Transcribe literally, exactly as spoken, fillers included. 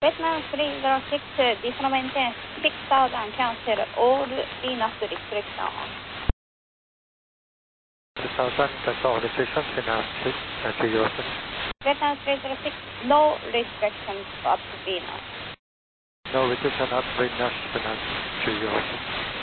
Vietnam three zero six, uh, this maintain six thousand, cancel all Venus restriction. six thousand, cancel all restrictions, Vietnam six, uh, three zero six. Vietnam three zero six, no restrictions up to Venus. No restriction up Venus, Vietnam three zero six.